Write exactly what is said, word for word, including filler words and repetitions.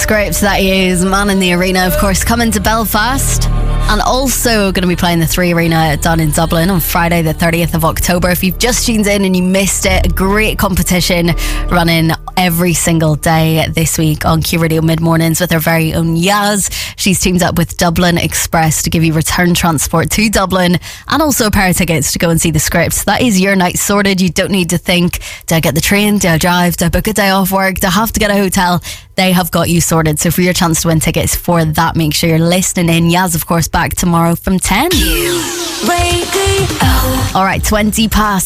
Script, that is Man in the Arena, of course, coming to Belfast. And also going to be playing the Three Arena down in Dublin on Friday the thirtieth of October. If you've just tuned in and you missed it, a great competition running every single day this week on Q Radio Mid-Mornings with our very own Yaz. She's teamed up with Dublin Express to give you return transport to Dublin and also a pair of tickets to go and see the Script. That is your night sorted. You don't need to think, do I get the train? Do I drive? Do I book a day off work? Do I have to get a hotel? They have got you sorted. So for your chance to win tickets for that, make sure you're listening in. Yaz, of course, back tomorrow from ten. Radio. All right, twenty past.